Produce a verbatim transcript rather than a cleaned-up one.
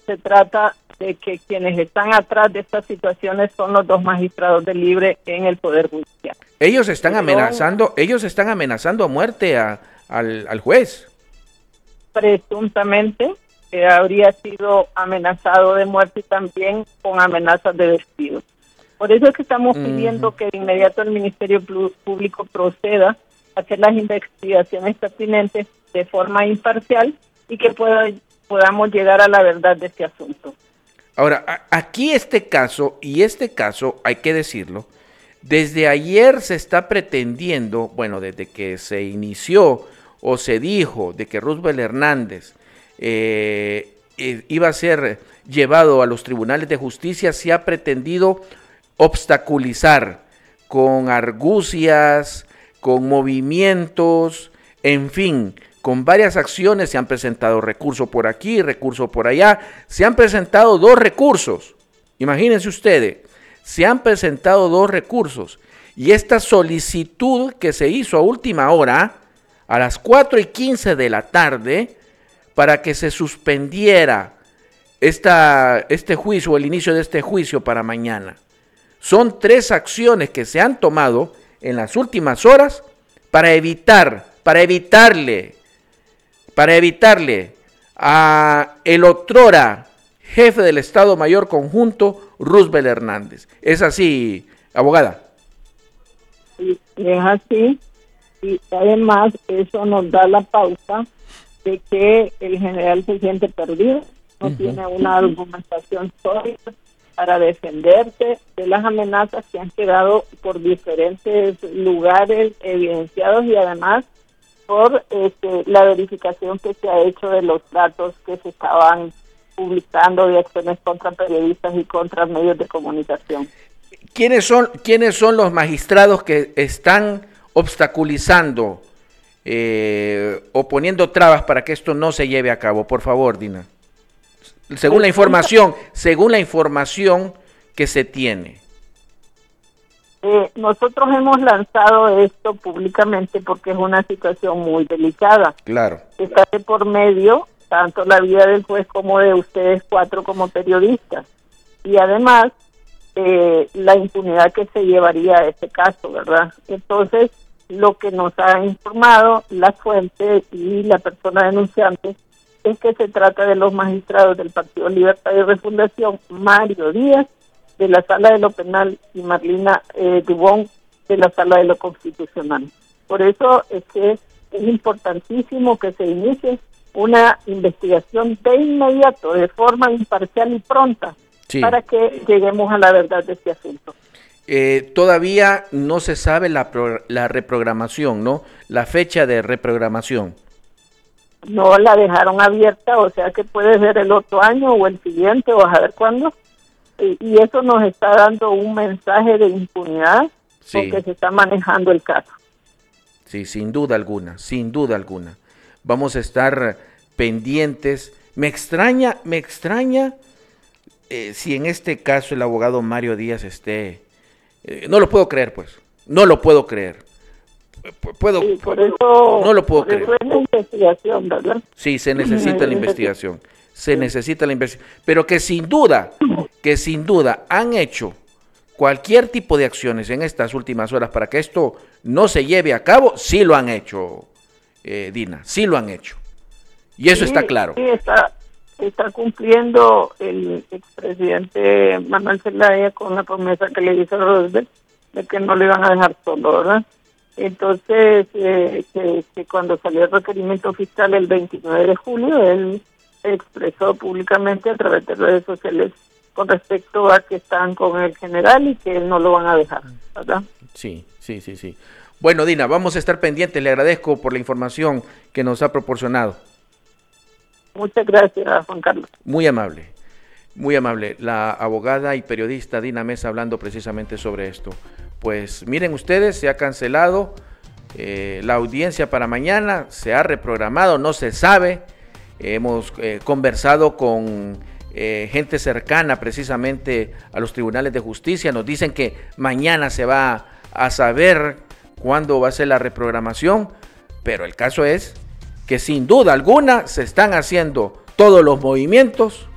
se trata de que quienes están atrás de estas situaciones son los dos magistrados de libre en el Poder Judicial. Ellos están Pero, amenazando, ellos están amenazando a muerte a, al, al juez. Presuntamente eh, habría sido amenazado de muerte y también con amenazas de despido. Por eso es que estamos uh-huh. pidiendo que de inmediato el Ministerio Público proceda a hacer las investigaciones pertinentes de forma imparcial y que pueda, podamos llegar a la verdad de este asunto. Ahora, a, aquí este caso, y este caso, hay que decirlo, desde ayer se está pretendiendo, bueno, desde que se inició o se dijo de que Roosevelt Hernández eh, eh, iba a ser llevado a los tribunales de justicia, se ha pretendido obstaculizar con argucias, con movimientos, en fin, con varias acciones. Se han presentado recursos por aquí, recursos por allá, se han presentado dos recursos, imagínense ustedes, se han presentado dos recursos, y esta solicitud que se hizo a última hora, a las cuatro y quince de la tarde, para que se suspendiera esta, este juicio, el inicio de este juicio para mañana. Son tres acciones que se han tomado en las últimas horas para evitar, para evitarle, para evitarle a el otrora jefe del Estado Mayor Conjunto, Roosevelt Hernández. ¿Es así, abogada? Sí, es así. Y además eso nos da la pauta de que el general se siente perdido, no uh-huh. tiene una argumentación sólida para defenderse de las amenazas que han quedado por diferentes lugares evidenciados y además por este, la verificación que se ha hecho de los datos que se estaban publicando de acciones contra periodistas y contra medios de comunicación. ¿Quiénes son, quiénes son los magistrados que están obstaculizando eh, o poniendo trabas para que esto no se lleve a cabo? Por favor, Dina. Según la información, según la información que se tiene. Eh, nosotros hemos lanzado esto públicamente porque es una situación muy delicada. Claro. Está de por medio tanto la vida del juez como de ustedes cuatro como periodistas. Y además, eh, la impunidad que se llevaría a este caso, ¿verdad? Entonces, lo que nos ha informado la fuente y la persona denunciante es que se trata de los magistrados del Partido Libertad y Refundación, Mario Díaz, de la Sala de lo Penal, y Marlina eh, Dubón, de la Sala de lo Constitucional. Por eso es que es importantísimo que se inicie una investigación de inmediato, de forma imparcial y pronta, sí, para que lleguemos a la verdad de este asunto. Eh, todavía no se sabe la, pro, la reprogramación, ¿no? La fecha de reprogramación. No la dejaron abierta, o sea que puede ser el otro año o el siguiente o a ver cuándo. Y, y eso nos está dando un mensaje de impunidad, sí, porque se está manejando el caso. Sí, sin duda alguna, sin duda alguna. Vamos a estar pendientes. Me extraña, me extraña eh, si en este caso el abogado Mario Díaz esté... Eh, no lo puedo creer, pues. No lo puedo creer. Puedo, sí, por eso, no lo puedo por creer. Eso es la investigación, ¿verdad? Sí, se necesita la investigación. Se necesita la investigación. Pero que sin duda, que sin duda han hecho cualquier tipo de acciones en estas últimas horas para que esto no se lleve a cabo, sí lo han hecho, eh, Dina, sí lo han hecho. Y eso sí, está claro. Sí, está, está cumpliendo el expresidente Manuel Zelaya con la promesa que le hizo a Roosevelt de que no le iban a dejar solo, ¿verdad? Entonces, eh, que, que cuando salió el requerimiento fiscal el veintinueve de julio, él expresó públicamente a través de redes sociales con respecto a que están con el general y que él no lo van a dejar, ¿verdad? Sí, sí, sí, sí. Bueno, Dina, vamos a estar pendientes. Le agradezco por la información que nos ha proporcionado. Muchas gracias, Juan Carlos. Muy amable, muy amable. La abogada y periodista Dina Mesa hablando precisamente sobre esto. Pues miren ustedes, se ha cancelado eh, la audiencia para mañana, se ha reprogramado, no se sabe. Hemos eh, conversado con eh, gente cercana precisamente a los tribunales de justicia. Nos dicen que mañana se va a saber cuándo va a ser la reprogramación, pero el caso es que sin duda alguna se están haciendo todos los movimientos